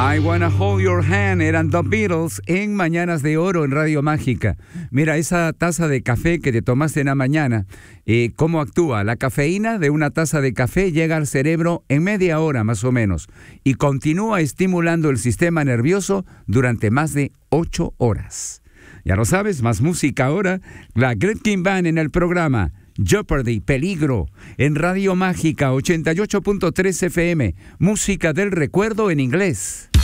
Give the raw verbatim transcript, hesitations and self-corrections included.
I Wanna Hold Your Hand eran The Beatles en Mañanas de Oro en Radio Mágica. Mira, esa taza de café que te tomaste en la mañana, eh, ¿cómo actúa? La cafeína de una taza de café llega al cerebro en media hora más o menos y continúa estimulando el sistema nervioso durante más de ocho horas. Ya lo sabes, más música ahora. La Great King Band en el programa Jeopardy, Peligro, en Radio Mágica ochenta y ocho punto tres F M, música del recuerdo en inglés.